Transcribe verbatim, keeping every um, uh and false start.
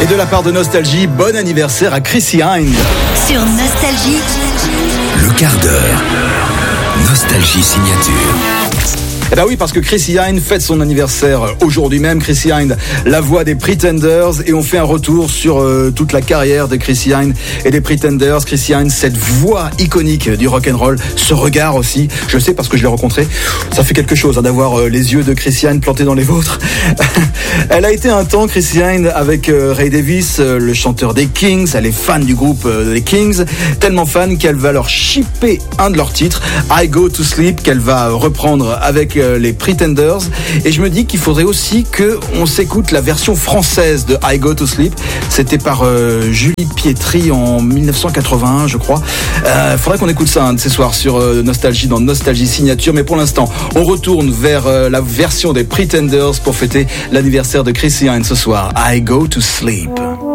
Et de la part de Nostalgie, bon anniversaire à Chrissy Hynde. Sur Nostalgie, le quart d'heure. Nostalgie signature. Eh ben oui, parce que Chrissy Hynde fête son anniversaire aujourd'hui même. Chrissy Hynde, la voix des Pretenders, et on fait un retour sur euh, toute la carrière de Chrissy Hynde et des Pretenders. Chrissy Hynde, cette voix iconique du rock'n'roll, ce regard aussi. Je sais parce que je l'ai rencontré. Ça fait quelque chose hein, d'avoir euh, les yeux de Chrissy Hynde plantés dans les vôtres. Elle a été un temps, Chrissy Hynde, avec euh, Ray Davies, euh, le chanteur des Kings. Elle est fan du groupe euh, des Kings, tellement fan qu'elle va leur shipper un de leurs titres, I Go to Sleep, qu'elle va reprendre avec les Pretenders. Et je me dis qu'il faudrait aussi qu'on s'écoute la version française de I Go to Sleep. C'était par euh, Julie Pietri en dix-neuf cent quatre-vingt-un, je crois. Il euh, faudrait qu'on écoute ça un de ces soirs sur euh, Nostalgie, dans Nostalgie Signature. Mais pour l'instant, on retourne vers euh, la version des Pretenders pour fêter l'anniversaire de Chrissy Hynde ce soir. I Go to Sleep.